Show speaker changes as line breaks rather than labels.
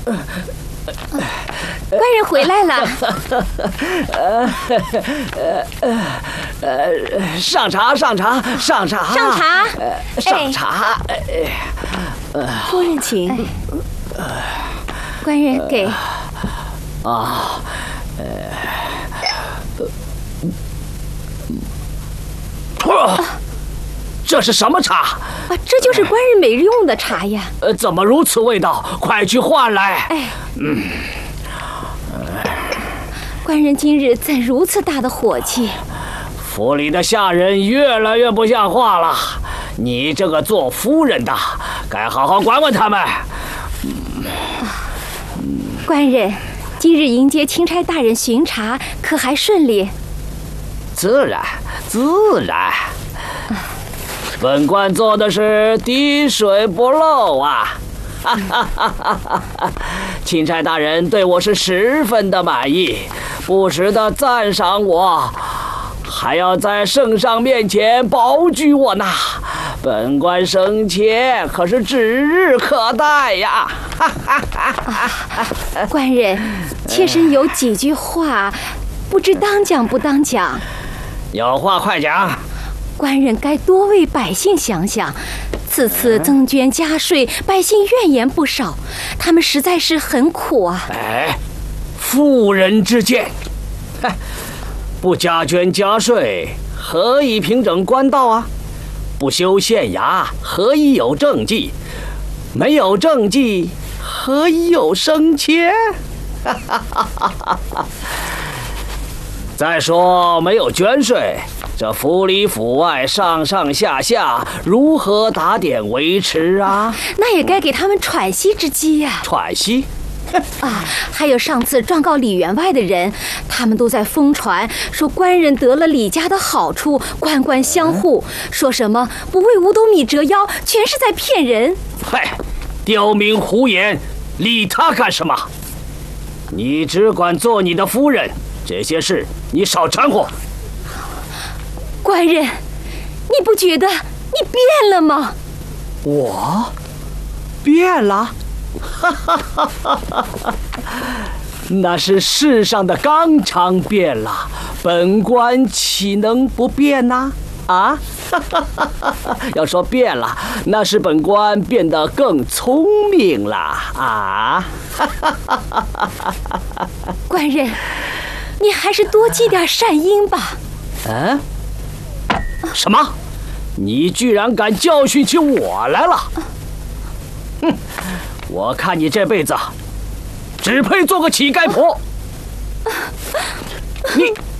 官人回来了。
上茶，上茶，上茶，
上茶，
上茶。
夫人请。官人给。
啊，这是什么茶？
啊，这就是官人每日用的茶呀。
怎么如此味道？快去换来。
官人今日怎如此大的火气？
府里的下人越来越不像话了。你这个做夫人的，该好好管管他们。
官人，今日迎接钦差大人巡查，可还顺利？
自然，自然。本官做的是滴水不漏啊！钦差大人对我是十分的满意，不时的赞赏我，还要在圣上面前保举我呢。本官生前可是指日可待呀！
官人，妾身有几句话，不知当讲不当讲。
有话快讲。
官人该多为百姓想想，此次增捐加税，百姓怨言不少，他们实在是很苦啊。
妇人之见，不加捐加税，何以平整官道啊？不修县衙，何以有政绩？没有政绩，何以有升迁？再说没有捐税，这府里府外上上下下如何打点维持啊？
那也该给他们喘息之机呀。
喘息？
还有上次状告李员外的人，他们都在疯传说官人得了李家的好处，官官相护，说什么不为五斗米折腰，全是在骗人。
刁民胡言，理他干什么？你只管做你的夫人，这些事你少掺和。
官人，你不觉得你变了吗？
我变了？那是世上的纲常变了，本官岂能不变呢？要说变了，那是本官变得更聪明了啊！
官人，你还是多积点善因吧。
什么？你居然敢教训起我来了？哼！我看你这辈子只配做个乞丐婆。